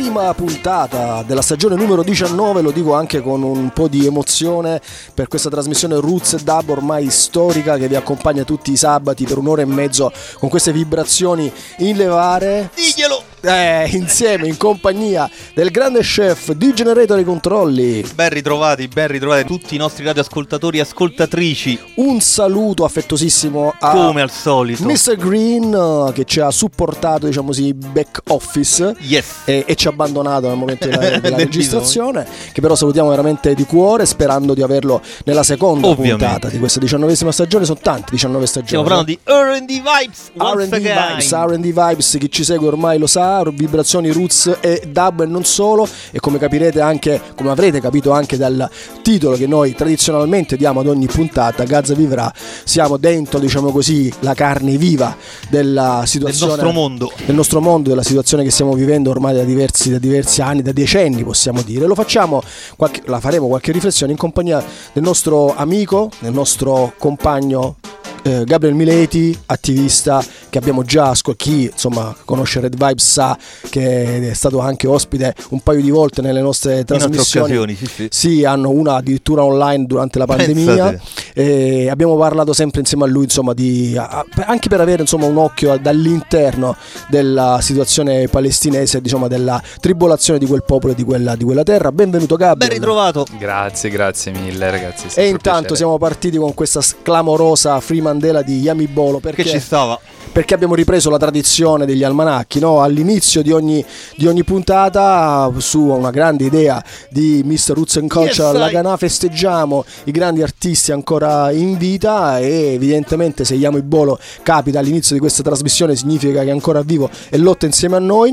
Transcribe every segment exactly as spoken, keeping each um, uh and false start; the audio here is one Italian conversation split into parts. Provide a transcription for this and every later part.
ultima puntata della stagione numero diciannove, lo dico anche con un po' di emozione per questa trasmissione Roots e Dub ormai storica che vi accompagna tutti i sabati per un'ora e mezzo con queste vibrazioni in levare. Diglielo! Eh, insieme, in compagnia del grande chef di Generator ai controlli. Ben ritrovati, ben ritrovati tutti i nostri radioascoltatori e ascoltatrici. Un saluto affettuosissimo a come al solito mister Green, uh, che ci ha supportato, diciamo così, back office. Yes. e, e ci ha abbandonato nel momento della, della registrazione, che però salutiamo veramente di cuore, sperando di averlo nella seconda Ovviamente. puntata di questa diciannovesima stagione. Sono tante diciannove stagioni. Stiamo parlando di R and D Vibes once R and D again. Vibes, R and D Vibes, chi ci segue ormai lo sa, vibrazioni roots e dub e non solo, e come capirete anche, come avrete capito anche dal titolo che noi tradizionalmente diamo ad ogni puntata, Gazza vivrà, siamo dentro, diciamo così, la carne viva della situazione, del nostro mondo, del nostro mondo, della situazione che stiamo vivendo ormai da diversi, da diversi anni, da decenni possiamo dire. Lo facciamo, qualche, la faremo qualche riflessione in compagnia del nostro amico, del nostro compagno Eh, Gabriel Mileti, attivista che abbiamo già ascoltato. Chi insomma conosce Red Vibes sa che è stato anche ospite un paio di volte nelle nostre trasmissioni. In occasioni, sì, sì. Sì, hanno una addirittura online durante la pandemia. E abbiamo parlato sempre insieme a lui, insomma, di, a, anche per avere insomma un occhio dall'interno della situazione palestinese, diciamo, della tribolazione di quel popolo e di quella, di quella terra. Benvenuto Gabriel. Ben ritrovato. Grazie, grazie mille ragazzi. E intanto siamo partiti con questa clamorosa Free Mandela di Yami Bolo, perché Che ci stava? Perché abbiamo ripreso la tradizione degli almanacchi, no? All'inizio di ogni, di ogni puntata, su una grande idea di mister Roots and Culture, yes, alla Ganà festeggiamo i grandi artisti ancora in vita, e evidentemente se Yami Bolo capita all'inizio di questa trasmissione significa che è ancora vivo e lotta insieme a noi.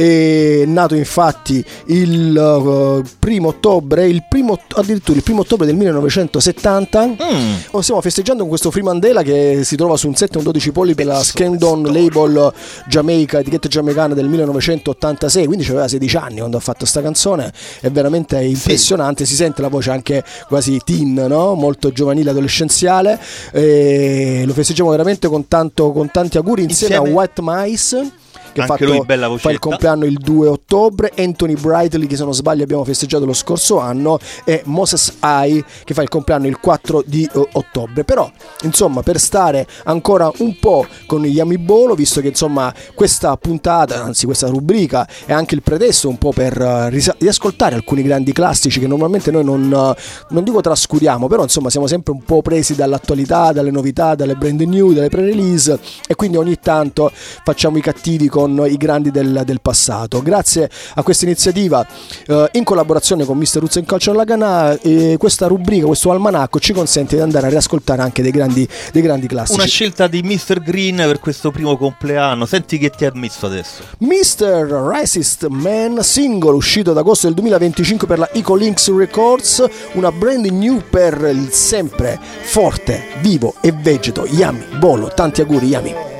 È nato infatti il uh, primo ottobre, il primo, addirittura il primo ottobre del millenovecentosettanta. Mm. Stiamo festeggiando con questo Free Mandela che si trova su un sette e un dodici polli per la Scandon Label Jamaica, etichetta giamaicana, del millenovecentottantasei, quindi c'aveva sedici anni quando ha fatto sta canzone. È veramente impressionante, sì. Si sente la voce anche quasi teen, no? Molto giovanile, adolescenziale, e lo festeggiamo veramente con, tanto, con tanti auguri insieme, insieme a White Mice, che anche fatto, lui bella vocetta. fa il compleanno il due ottobre, Anthony Brightly, che se non sbaglio abbiamo festeggiato lo scorso anno, e Moses I, che fa il compleanno il quattro di ottobre. Però insomma, per stare ancora un po' con gli Yami Bolo, visto che insomma questa puntata, anzi questa rubrica, è anche il pretesto un po' per uh, ris- riascoltare alcuni grandi classici che normalmente noi non, uh, non dico trascuriamo, però insomma siamo sempre un po' presi dall'attualità, dalle novità, dalle brand new, dalle pre-release, e quindi ogni tanto facciamo i cattivi con i grandi del, del passato. Grazie a questa iniziativa, eh, in collaborazione con mister Roots and Culture alla Ganà, eh, questa rubrica, questo almanacco ci consente di andare a riascoltare anche dei grandi, dei grandi classici. Una scelta di mister Green per questo primo compleanno. Senti che ti ha messo adesso. mister Racist Man, singolo uscito ad agosto del duemilaventicinque per la Ecolinks Records, una brand new per il sempre forte, vivo e vegeto Yami Bolo. Tanti auguri Yami.